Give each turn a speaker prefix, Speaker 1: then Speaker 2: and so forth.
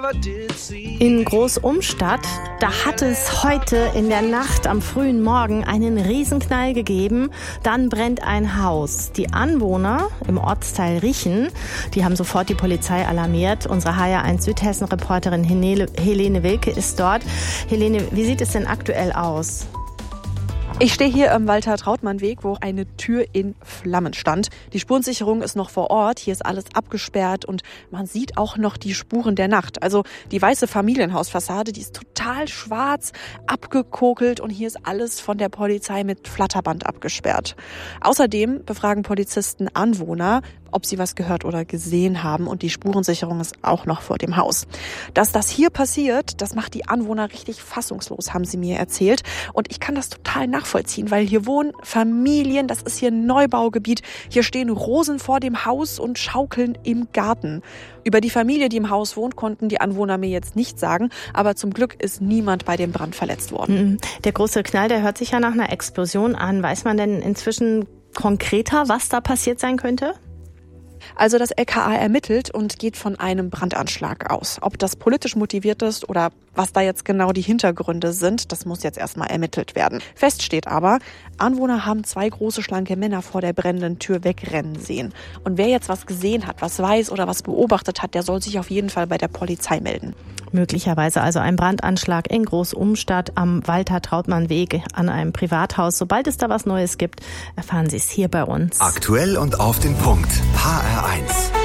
Speaker 1: In Großumstadt, da hat es heute in der Nacht am frühen Morgen einen Riesenknall gegeben. Dann brennt ein Haus. Die Anwohner im Ortsteil Richen, die haben sofort die Polizei alarmiert. Unsere HR1 Südhessen-Reporterin Helene Wilke ist dort. Helene, wie sieht es denn aktuell aus?
Speaker 2: Ich stehe hier am Walter-Trautmann-Weg, wo eine Tür in Flammen stand. Die Spurensicherung ist noch vor Ort. Hier ist alles abgesperrt und man sieht auch noch die Spuren der Nacht. Also die weiße Familienhausfassade, die ist total schwarz, abgekokelt und hier ist alles von der Polizei mit Flatterband abgesperrt. Außerdem befragen Polizisten Anwohner, ob sie was gehört oder gesehen haben, und die Spurensicherung ist auch noch vor dem Haus. Dass das hier passiert, das macht die Anwohner richtig fassungslos, haben sie mir erzählt. Und ich kann das total nachvollziehen, weil hier wohnen Familien, das ist hier ein Neubaugebiet. Hier stehen Rosen vor dem Haus und schaukeln im Garten. Über die Familie, die im Haus wohnt, konnten die Anwohner mir jetzt nichts sagen, aber zum Glück ist niemand bei dem Brand verletzt worden.
Speaker 1: Der große Knall, der hört sich ja nach einer Explosion an. Weiß man denn inzwischen konkreter, was da passiert sein könnte?
Speaker 2: Also das LKA ermittelt und geht von einem Brandanschlag aus. Ob das politisch motiviert ist oder was da jetzt genau die Hintergründe sind, das muss jetzt erstmal ermittelt werden. Fest steht aber, Anwohner haben 2 große, schlanke Männer vor der brennenden Tür wegrennen sehen. Und wer jetzt was gesehen hat, was weiß oder was beobachtet hat, der soll sich auf jeden Fall bei der Polizei melden.
Speaker 1: Möglicherweise also ein Brandanschlag in Großumstadt am Walter-Trautmann-Weg an einem Privathaus. Sobald es da was Neues gibt, erfahren Sie es hier bei uns.
Speaker 3: Aktuell und auf den Punkt. HR1.